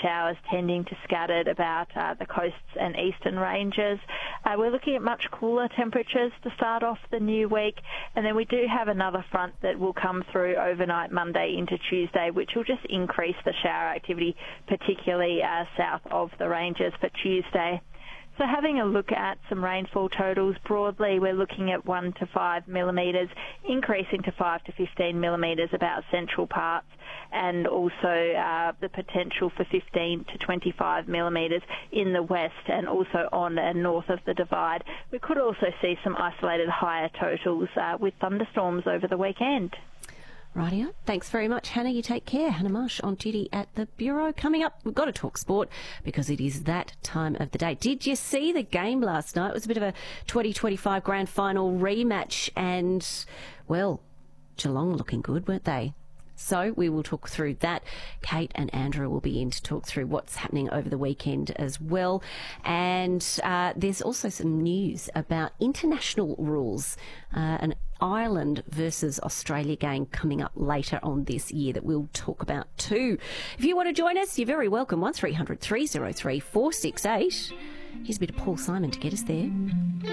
showers tending to scattered about the coasts and eastern ranges. We're looking at much cooler temperatures to start off the new week, and then we do have another front that will come through overnight Monday into Tuesday, which will just increase the shower activity, particularly south of the ranges for Tuesday. So having a look at some rainfall totals, broadly we're looking at 1 to 5 millimetres, increasing to 5 to 15 millimetres about central parts, and also the potential for 15 to 25 millimetres in the west and also on and north of the Divide. We could also see some isolated higher totals with thunderstorms over the weekend. Rightio. Thanks very much, Hannah. You take care. Hannah Marsh on duty at the Bureau. Coming up, we've got to talk sport because it is that time of the day. Did you see the game last night? It was a bit of a 2025 grand final rematch and, well, Geelong looking good, weren't they? So we will talk through that. Kate and Andrew will be in to talk through what's happening over the weekend as well. And there's also some news about international rules, an Ireland versus Australia game coming up later on this year that we'll talk about too. If you want to join us, you're very welcome. 1300 303 468. Here's a bit of Paul Simon to get us there.